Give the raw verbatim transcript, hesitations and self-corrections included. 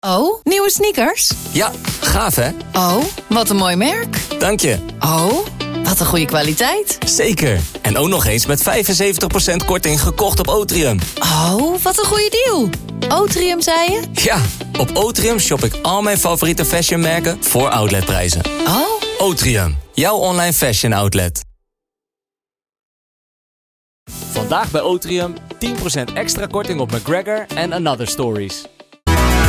Oh, nieuwe sneakers? Ja, gaaf hè? Oh, wat een mooi merk. Dank je. Oh, wat een goede kwaliteit. Zeker. En ook nog eens met vijfenzeventig procent korting gekocht op Otrium. Oh, wat een goede deal. Otrium, zei je? Ja, op Otrium shop ik al mijn favoriete fashionmerken voor outletprijzen. Oh. Otrium, jouw online fashion outlet. Vandaag bij Otrium tien procent extra korting op McGregor en Another Stories.